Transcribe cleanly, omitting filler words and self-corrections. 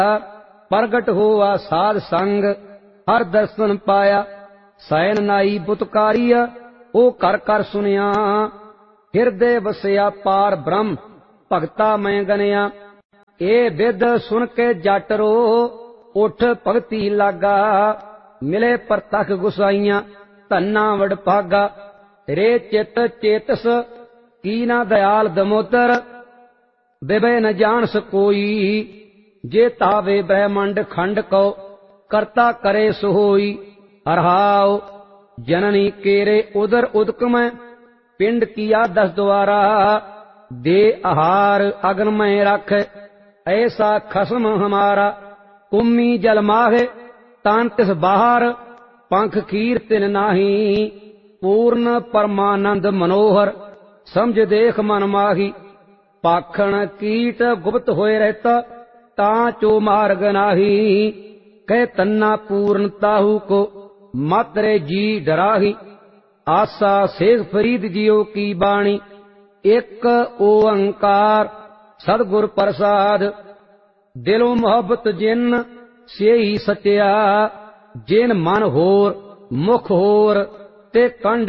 ਪ੍ਰਗਟ ਹੋਆ ਸਾਧ ਸੰਗ ਹਰ ਦਰਸ਼ਨ ਪਾਇਆ। ਸੈਨ ਨਾਈ ਬੁਤਕਾਰੀ ਉਹ ਕਰ ਕਰ ਸੁਨਿਆ। ਹਿਰਦੇ ਵਸਿਆ ਪਾਰ ਬ੍ਰਹਮ ਭਗਤਾ ਮੈਂ ਗਨਿਆ। ਇਹ ਵਿਦ ਸੁਨ ਕੇ ਜਟ ਰੋ ਉਠ ਭਗਤੀ ਲਾਗਾ। ਮਿਲੇ ਪ੍ਰਤਖ ਗੁਸਾਈਆਂ ਧੰਨਾ ਵਡਭਾਗਾ। ਰੇ ਚਿਤ ਚੇਤਸ ਕੀ ਨਾ ਦਇਆਲ ਦਮੋਦਰ। ਬਿਬੇ ਨ ਜਾਣਸ ਕੋਈ ਜੇ ਤਾਵੇ ਬ੍ਰਹਮੰਡ ਖੰਡ ਕੋ ਕਰਤਾ ਕਰੇ ਸੋਈ। ਹਰਹਾਉ ਜਨਨੀ ਕੇਰੇ ਉਦਰ ਉਦਕਮ ਪਿੰਡ ਕੀਆ 10 ਦੁਆਰਾ। ਦੇ ਆਹਾਰ ਅਗਨ ਮੈਂ ਰਖ ਐਸਾ ਖਸਮ ਹਮਾਰਾ। ਕੁੰਮੀ ਜਲ ਮਾਹੇ ਤਾਨ ਤਿਸ ਬਾਹਰ ਪੰਖ ਖੀਰ ਤਿਨ ਨਾਹੀ। ਪੂਰਨ ਪਰਮਾਨੰਦ ਮਨੋਹਰ ਸਮਝ ਦੇਖ ਮਨ ਮਾਹੀ। ਪਾਖਣ ਕੀਟ ਗੁਪਤ ਹੋਏ ਰਹਿਤਾ ਤਾਂ ਚੋ ਮਾਰਗ ਨਾਹੀ। ਕਹਿ ਤੰਨਾ ਪੂਰਨ ਤਾਹੂ ਕੋ ਮਾਤਰੇ ਜੀ ਡਰਾਹੀ। ਆਸਾ ਸੇਖ ਫਰੀਦ ਜੀਓ ਕੀ ਬਾਣੀ ਇੱਕ ਓੰਕਾਰ ਸਤਿਗੁਰ ਪ੍ਰਸਾਦ। ਦਿਲੋਂ ਮੁਹੱਬਤ ਜਿਨ ਸੇਈ ਸਚਿਆ। ਜਿਨ ਮਨ ਹੋਰ ਮੁਖ ਹੋਰ ਤੇ ਕੰਡ